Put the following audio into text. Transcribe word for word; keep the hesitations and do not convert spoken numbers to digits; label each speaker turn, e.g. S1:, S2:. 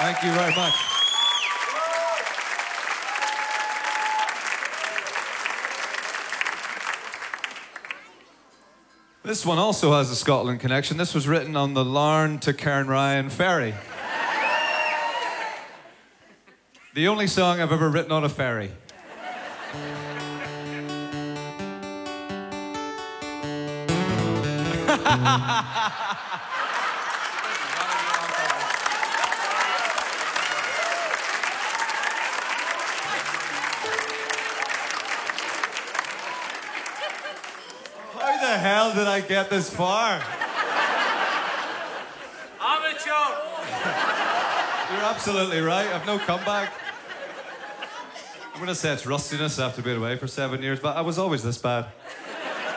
S1: Thank you very much. This one also has a Scotland connection. This was written on the Larne to Cairnryan ferry. The only song I've ever written on a ferry. How the hell did I get this far?
S2: Amateur!
S1: You're absolutely right. I've no comeback. I'm going to say it's rustiness after being away for seven years, but I was always this bad.